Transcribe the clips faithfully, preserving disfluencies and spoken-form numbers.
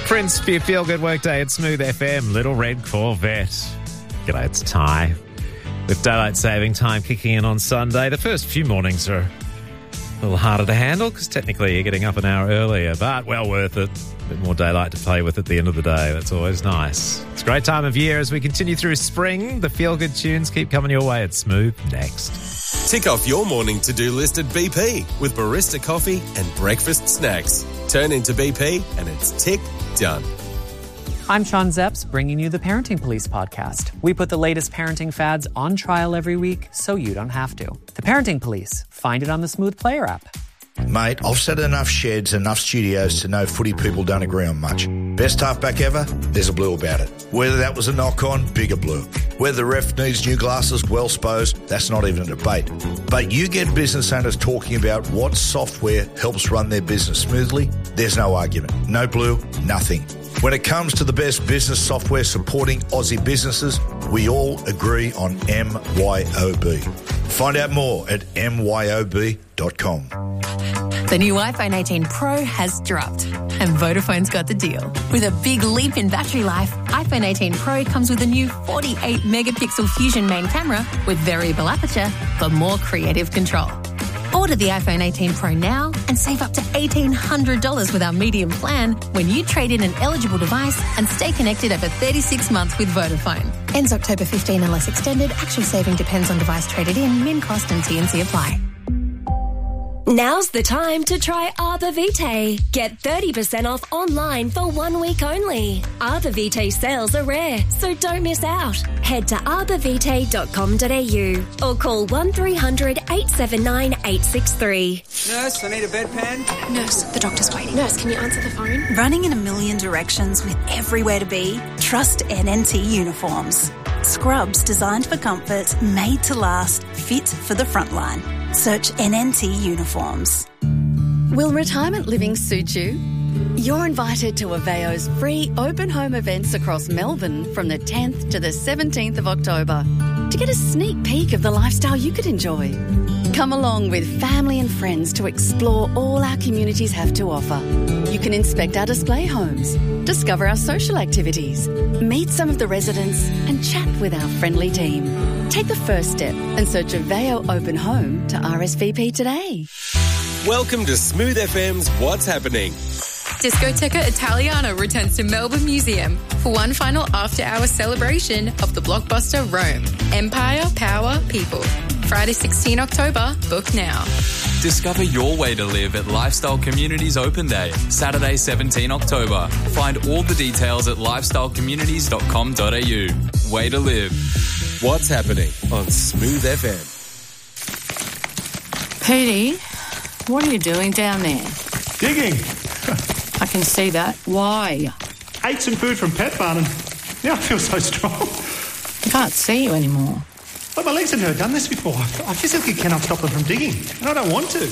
Prince for your Feel Good Workday at Smooth F M. Little Red Corvette. G'day, it's Ty. With daylight saving time kicking in on Sunday, the first few mornings are a little harder to handle because technically you're getting up an hour earlier, but well worth it. A bit more daylight to play with at the end of the day. That's always nice. It's a great time of year as we continue through spring. The Feel Good tunes keep coming your way at Smooth next. Tick off your morning to-do list at B P with barista coffee and breakfast snacks. Turn into B P and it's tick done. I'm Sean Zepps, bringing you the Parenting Police podcast. We put the latest parenting fads on trial every week so you don't have to. The Parenting Police. Find it on the Smooth Player app. Mate, I've sat in enough sheds, enough studios to know footy people don't agree on much. Best halfback ever? There's a blue about it. Whether that was a knock-on, bigger blue. Whether the ref needs new glasses, well supposed, that's not even a debate. But you get business owners talking about what software helps run their business smoothly, there's no argument. No blue, nothing. When it comes to the best business software supporting Aussie businesses, we all agree on M Y O B. Find out more at M Y O B dot com. The new iPhone eighteen Pro has dropped, and Vodafone's got the deal. With a big leap in battery life, iPhone eighteen Pro comes with a new forty-eight megapixel Fusion main camera with variable aperture for more creative control. Order the iPhone eighteen Pro now and save up to eighteen hundred dollars with our medium plan when you trade in an eligible device and stay connected over thirty-six months with Vodafone. Ends October fifteenth unless extended. Actual saving depends on device traded in. Min cost and T and C apply. Now's the time to try Arbor Vitae. Get thirty percent off online for one week only. Arbor Vitae sales are rare, so don't miss out. Head to arbor vitae dot com dot a u or call one three hundred eight seven nine eight six three. Nurse, I need a bedpan. Nurse, the doctor's waiting. Nurse, can you answer the phone? Running in a million directions with everywhere to be? Trust N N T Uniforms. Scrubs designed for comfort, made to last, fit for the front line. Search N N T Uniforms. Will retirement living suit you? You're invited to Aveo's free open home events across Melbourne from the tenth to the seventeenth of October to get a sneak peek of the lifestyle you could enjoy. Come along with family and friends to explore all our communities have to offer. You can inspect our display homes, discover our social activities, meet some of the residents and chat with our friendly team. Take the first step and search Aveo Open Home to R S V P today. Welcome to Smooth F M's What's Happening. Discoteca Italiana returns to Melbourne Museum for one final after-hour celebration of the blockbuster Rome, Empire, Power, People. Friday, sixteenth October. Book now. Discover your way to live at Lifestyle Communities Open Day, Saturday, seventeenth October. Find all the details at lifestyle communities dot com dot a u. Way to live. What's happening on Smooth F M? Petey, what are you doing down there? Digging. I can see that. Why? Ate some food from Pet Barn and now I feel so strong. I can't see you anymore. But my legs have never done this before. I physically cannot stop them from digging, and I don't want to.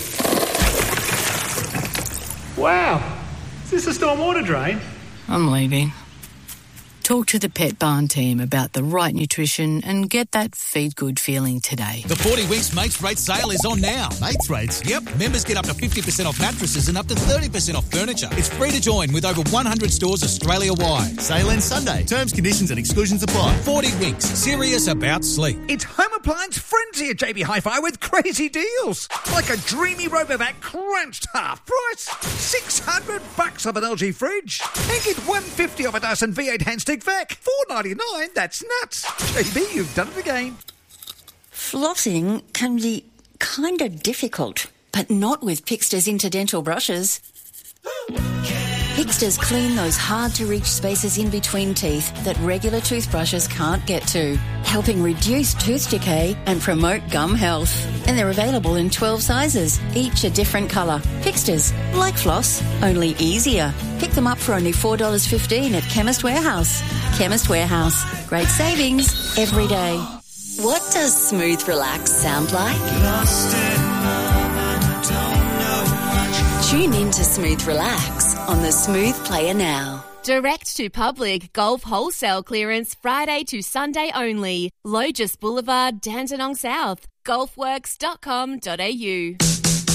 Wow. Is this a stormwater drain? I'm leaving. Talk to the Pet Barn team about the right nutrition and get that feed good feeling today. The forty Winks Mates Rate sale is on now. Mates Rates? Yep. Members get up to fifty percent off mattresses and up to thirty percent off furniture. It's free to join with over one hundred stores Australia-wide. Sale ends Sunday. Terms, conditions and exclusions apply. forty Winks. Serious about sleep. It's Home Appliance Frenzy at J B Hi-Fi with crazy deals. Like a dreamy Robovac crunched half price. six hundred bucks off an L G fridge. And get one hundred fifty dollars off a Dyson V eight handstick vac. four ninety-nine, that's nuts. J B, you've done it again. Flossing can be kind of difficult, but not with Pixter's Interdental brushes. Pixter's clean those hard-to-reach spaces in between teeth that regular toothbrushes can't get to, helping reduce tooth decay and promote gum health. And they're available in twelve sizes, each a different colour. Pixter's, like floss, only easier. Pick them up for only four dollars fifteen at Chemist Warehouse. Chemist Warehouse. Great savings every day. What does smooth relax sound like? Tune in to Smooth Relax on the Smooth Player now. Direct to public golf wholesale clearance Friday to Sunday only. Logis Boulevard, Dandenong South. golfworks dot com dot a u.